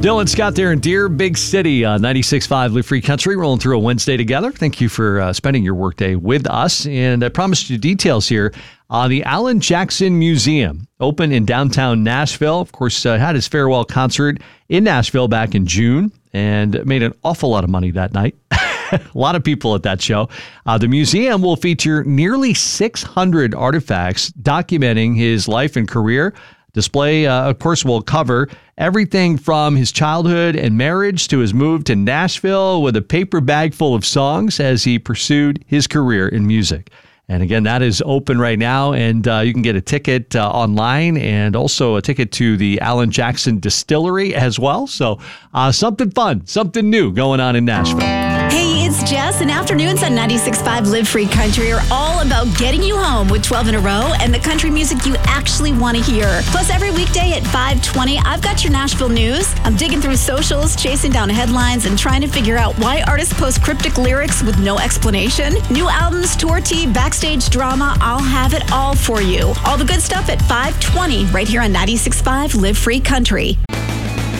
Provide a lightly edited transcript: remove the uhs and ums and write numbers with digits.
Dylan Scott there in Deer Big City, 96.5 Live Free Country, rolling through a Wednesday together. Thank you for spending your workday with us. And I promised you details here. The Alan Jackson Museum, open in downtown Nashville. Of course, had his farewell concert in Nashville back in June and made an awful lot of money that night. A lot of people at that show. The museum will feature nearly 600 artifacts documenting his life and career. Display, of course, will cover everything from his childhood and marriage to his move to Nashville with a paper bag full of songs as he pursued his career in music. And again, that is open right now, and you can get a ticket online and also a ticket to the Alan Jackson Distillery as well. So something fun, something new going on in Nashville. Hey, it's Jess, and afternoons on 96.5 Live Free Country are all about getting you home with 12 in a row and the country music you actually want to hear. Plus, every weekday at 5:20, I've got your Nashville news. I'm digging through socials, chasing down headlines, and trying to figure out why artists post cryptic lyrics with no explanation. New albums, tour tea, backstage drama, I'll have it all for you. All the good stuff at 5:20 right here on 96.5 Live Free Country.